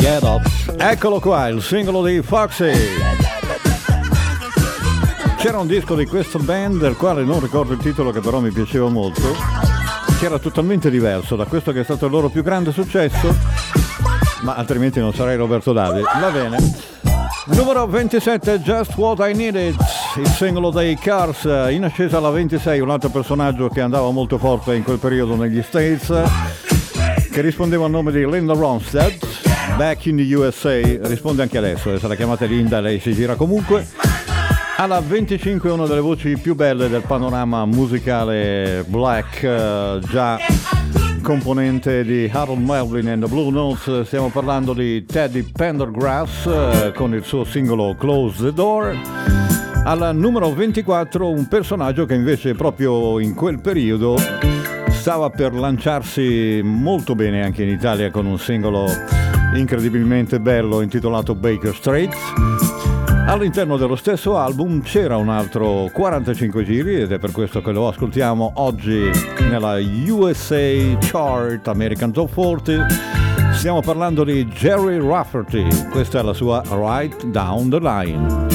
Get Up. Eccolo qua, il singolo di Foxy. C'era un disco di questa band del quale non ricordo il titolo, che però mi piaceva molto, che era totalmente diverso da questo che è stato il loro più grande successo, ma altrimenti non sarei Roberto Davi. Va bene. Numero 27, Just What I Needed, il singolo dei Cars. In ascesa alla 26 un altro personaggio che andava molto forte in quel periodo negli States, che rispondeva al nome di Linda Ronstadt. Back in the USA, risponde anche adesso, se la chiamate Linda lei si gira comunque. Alla 25 una delle voci più belle del panorama musicale black, già componente di Harold Melvin and the Blue Notes. Stiamo parlando di Teddy Pendergrass con il suo singolo Close the Door. Alla numero 24 un personaggio che invece proprio in quel periodo stava per lanciarsi molto bene anche in Italia con un singolo incredibilmente bello intitolato Baker Street. All'interno dello stesso album c'era un altro 45 giri ed è per questo che lo ascoltiamo oggi nella USA Chart American Top 40. Stiamo parlando di Gerry Rafferty, questa è la sua Right Down the Line.